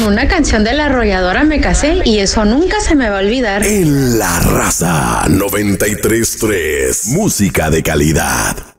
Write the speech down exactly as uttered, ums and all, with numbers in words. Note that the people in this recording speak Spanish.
una canción de La Arrolladora me casé y eso nunca se me va a olvidar. En La Raza noventa y tres punto tres, música de calidad.